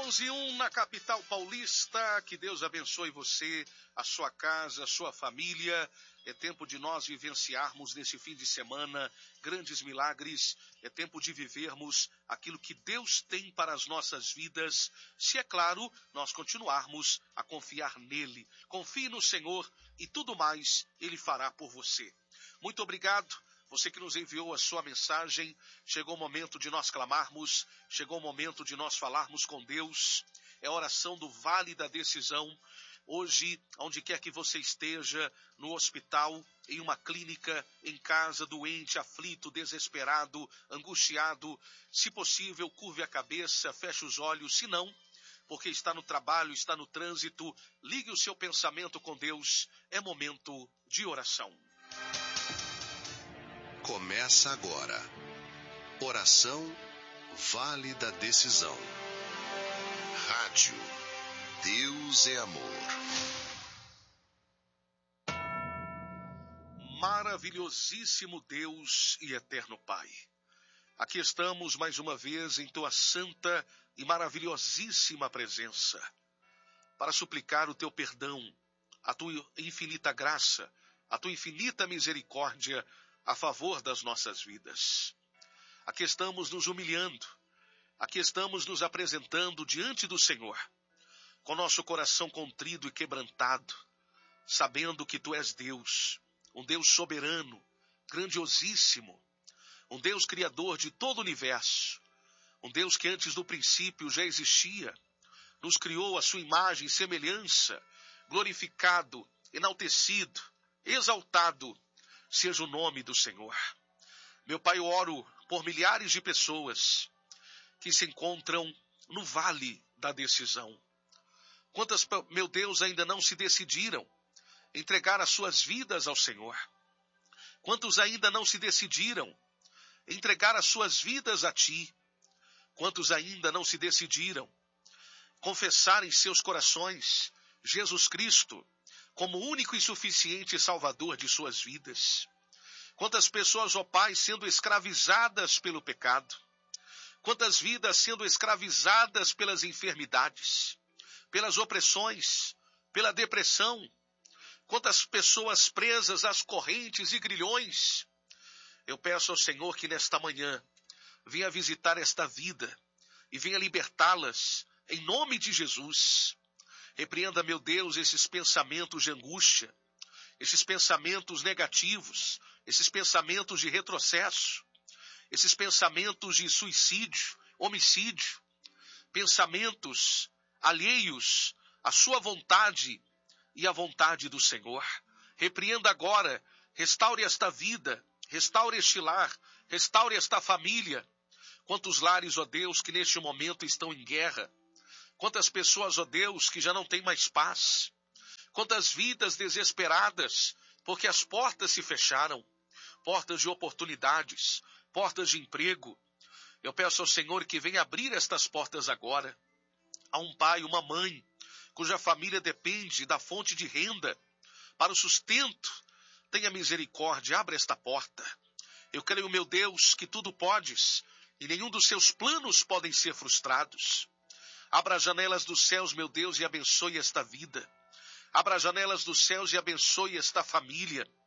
11h01 na capital paulista. Que Deus abençoe você, a sua casa, a sua família. É tempo de nós vivenciarmos nesse fim de semana grandes milagres. É tempo de vivermos aquilo que Deus tem para as nossas vidas. Se é claro, nós continuarmos a confiar nele. Confie no Senhor e tudo mais Ele fará por você. Muito obrigado. Você que nos enviou a sua mensagem, chegou o momento de nós clamarmos, chegou o momento de nós falarmos com Deus. É a oração do Vale da Decisão. Hoje, onde quer que você esteja, no hospital, em uma clínica, em casa, doente, aflito, desesperado, angustiado, se possível, curve a cabeça, feche os olhos, se não, porque está no trabalho, está no trânsito, ligue o seu pensamento com Deus. É momento de oração. Começa agora. Oração Vale da Decisão. Rádio Deus é Amor. Maravilhosíssimo Deus e eterno Pai. Aqui estamos mais uma vez em tua santa e maravilhosíssima presença para suplicar o teu perdão, a tua infinita graça, a tua infinita misericórdia a favor das nossas vidas. Aqui estamos nos humilhando, aqui estamos nos apresentando diante do Senhor, com nosso coração contrido e quebrantado, sabendo que Tu és Deus, um Deus soberano, grandiosíssimo, um Deus criador de todo o universo, um Deus que antes do princípio já existia, nos criou à sua imagem e semelhança, glorificado, enaltecido, exaltado, seja o nome do Senhor. Meu Pai, eu oro por milhares de pessoas que se encontram no vale da decisão. Quantas, meu Deus, ainda não se decidiram entregar as suas vidas ao Senhor? Quantos ainda não se decidiram entregar as suas vidas a Ti? Quantos ainda não se decidiram confessar em seus corações Jesus Cristo como único e suficiente Salvador de suas vidas? Quantas pessoas, ó Pai, sendo escravizadas pelo pecado? Quantas vidas sendo escravizadas pelas enfermidades, pelas opressões, pela depressão? Quantas pessoas presas às correntes e grilhões? Eu peço ao Senhor que nesta manhã venha visitar esta vida e venha libertá-las em nome de Jesus. Repreenda, meu Deus, esses pensamentos de angústia, esses pensamentos negativos, esses pensamentos de retrocesso, esses pensamentos de suicídio, homicídio, pensamentos alheios à sua vontade e à vontade do Senhor. Repreenda agora, restaure esta vida, restaure este lar, restaure esta família. Quantos lares, ó Deus, que neste momento estão em guerra. Quantas pessoas, ó Deus, que já não têm mais paz. Quantas vidas desesperadas, porque as portas se fecharam. Portas de oportunidades, portas de emprego. Eu peço ao Senhor que venha abrir estas portas agora. Há um pai, uma mãe, cuja família depende da fonte de renda para o sustento. Tenha misericórdia, abra esta porta. Eu creio, meu Deus, que tudo podes e nenhum dos seus planos podem ser frustrados. Abra as janelas dos céus, meu Deus, e abençoe esta vida. Abra as janelas dos céus e abençoe esta família.